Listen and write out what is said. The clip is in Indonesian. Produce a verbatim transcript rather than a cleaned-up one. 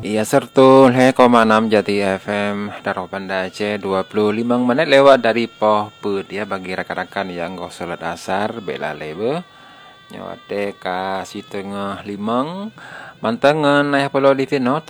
Iya sertul, he koma enam Jati F M Daro Banda Aceh dua puluh lima menit lewat dari poh put ya bagi rekan-rekan yang gak sholat asar bela lebe nyote kasih tengah limang mantengan ayah polo di vino